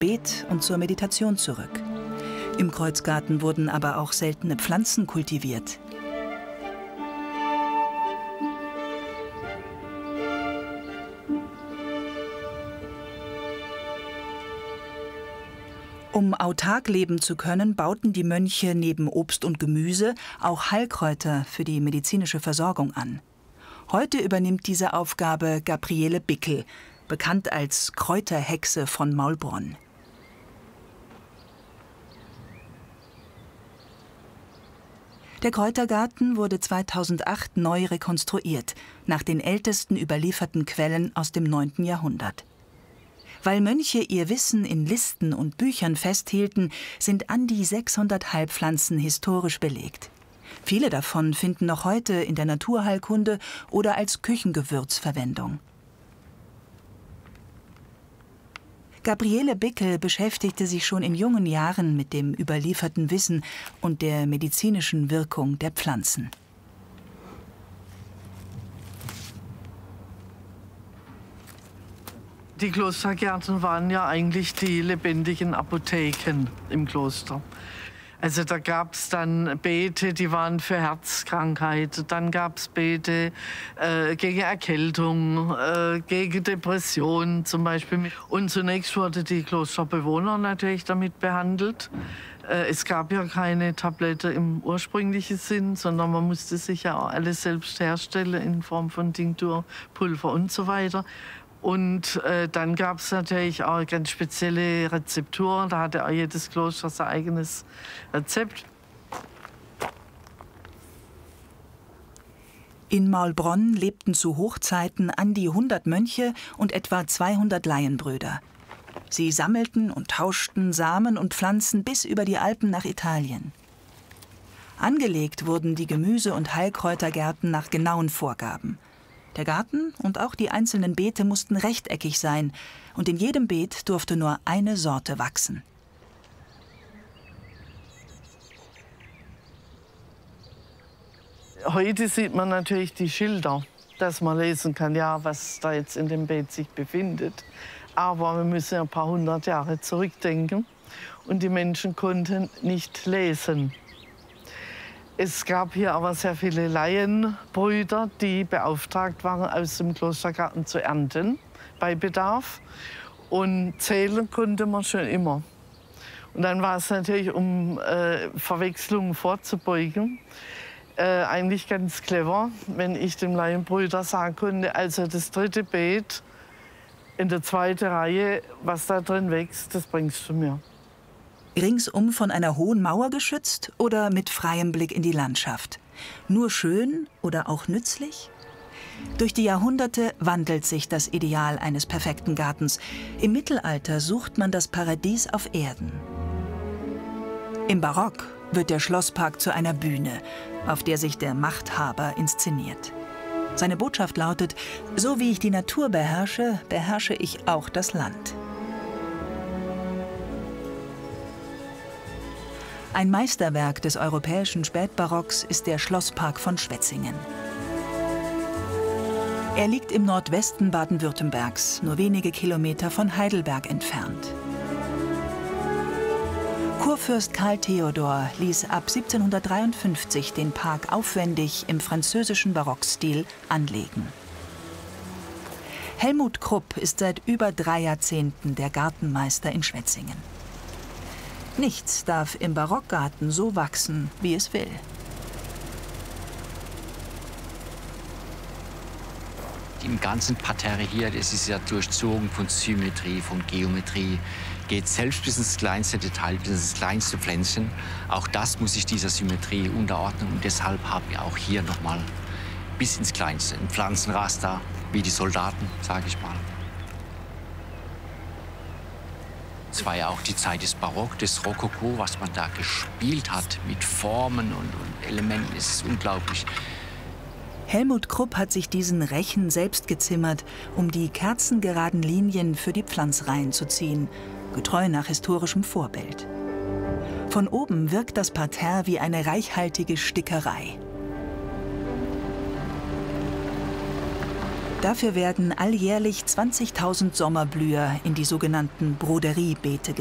Beet und zur Meditation zurück. Im Kreuzgarten wurden aber auch seltene Pflanzen kultiviert. Um autark leben zu können, bauten die Mönche neben Obst und Gemüse auch Heilkräuter für die medizinische Versorgung an. Heute übernimmt diese Aufgabe Gabriele Bickel, bekannt als Kräuterhexe von Maulbronn. Der Kräutergarten wurde 2008 neu rekonstruiert, nach den ältesten überlieferten Quellen aus dem 9. Jahrhundert. Weil Mönche ihr Wissen in Listen und Büchern festhielten, sind an die 600 Heilpflanzen historisch belegt. Viele davon finden noch heute in der Naturheilkunde oder als Küchengewürz Verwendung. Gabriele Bickel beschäftigte sich schon in jungen Jahren mit dem überlieferten Wissen und der medizinischen Wirkung der Pflanzen. Die Klostergärten waren ja eigentlich die lebendigen Apotheken im Kloster. Also da gab es dann Beete, die waren für Herzkrankheit. Dann gab es Beete gegen Erkältung, gegen Depression zum Beispiel. Und zunächst wurden die Klosterbewohner natürlich damit behandelt. Es gab ja keine Tablette im ursprünglichen Sinn, sondern man musste sich ja auch alles selbst herstellen in Form von Tinktur, Pulver und so weiter. Und dann gab es natürlich auch ganz spezielle Rezepturen. Da hatte auch jedes Kloster sein eigenes Rezept. In Maulbronn lebten zu Hochzeiten an die 100 Mönche und etwa 200 Laienbrüder. Sie sammelten und tauschten Samen und Pflanzen bis über die Alpen nach Italien. Angelegt wurden die Gemüse- und Heilkräutergärten nach genauen Vorgaben. Der Garten und auch die einzelnen Beete mussten rechteckig sein, und in jedem Beet durfte nur eine Sorte wachsen. Heute sieht man natürlich die Schilder, dass man lesen kann, ja, was da jetzt in dem Beet sich befindet. Aber wir müssen ein paar hundert Jahre zurückdenken, und die Menschen konnten nicht lesen. Es gab hier aber sehr viele Laienbrüder, die beauftragt waren, aus dem Klostergarten zu ernten, bei Bedarf. Und zählen konnte man schon immer. Und dann war es natürlich, um Verwechslungen vorzubeugen, eigentlich ganz clever, wenn ich dem Laienbrüder sagen konnte, also das 3. Beet in der 2. Reihe, was da drin wächst, das bringst du mir. Ringsum von einer hohen Mauer geschützt oder mit freiem Blick in die Landschaft? Nur schön oder auch nützlich? Durch die Jahrhunderte wandelt sich das Ideal eines perfekten Gartens. Im Mittelalter sucht man das Paradies auf Erden. Im Barock wird der Schlosspark zu einer Bühne, auf der sich der Machthaber inszeniert. Seine Botschaft lautet: So wie ich die Natur beherrsche, beherrsche ich auch das Land. Ein Meisterwerk des europäischen Spätbarocks ist der Schlosspark von Schwetzingen. Er liegt im Nordwesten Baden-Württembergs, nur wenige Kilometer von Heidelberg entfernt. Kurfürst Karl Theodor ließ ab 1753 den Park aufwendig im französischen Barockstil anlegen. Helmut Krupp ist seit über 3 Jahrzehnten der Gartenmeister in Schwetzingen. Nichts darf im Barockgarten so wachsen, wie es will. Im ganzen Parterre hier, das ist ja durchzogen von Symmetrie, von Geometrie, geht selbst bis ins kleinste Detail, bis ins kleinste Pflänzchen. Auch das muss sich dieser Symmetrie unterordnen, und deshalb haben wir auch hier nochmal bis ins Kleinste ein Pflanzenraster, wie die Soldaten, sage ich mal. Es war ja auch die Zeit des Barock, des Rokoko, was man da gespielt hat mit Formen und Elementen, es ist unglaublich. Helmut Krupp hat sich diesen Rechen selbst gezimmert, um die kerzengeraden Linien für die Pflanzreihen zu ziehen, getreu nach historischem Vorbild. Von oben wirkt das Parterre wie eine reichhaltige Stickerei. Dafür werden alljährlich 20.000 Sommerblüher in die sogenannten Broderiebeete